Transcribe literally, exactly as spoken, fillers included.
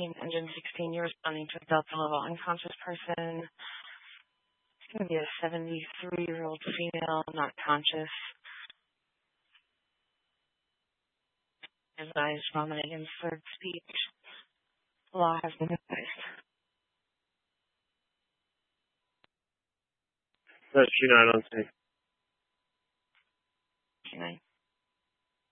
Engine sixteen, you're responding to a Delta level unconscious person. It's going to be a seventy-three-year-old female, not conscious. Advised vomiting and slurred speech. Law has been advised. That's you know, I don't see.